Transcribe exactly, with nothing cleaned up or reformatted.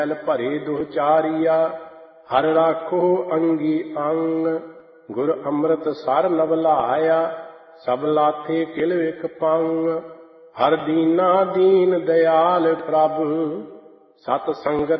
ਮੈਲ ਭਰੇ ਦੁਹਚਾਰੀਆ। ਹਰ ਰਾਖੋ ਅੰਗੀ ਅੰਗ, ਗੁਰ ਅੰਮ੍ਰਿਤ ਸਰ ਲਵਲਾਇਆ। ਸਭ ਲਾਥੇ ਕਿਲ ਵਿਖ ਪੰਗ, ਹਰ ਦੀਨਾ ਦੀਨ ਦਿਆਲ ਪ੍ਰਭ। ਸਤ ਸੰਗਤ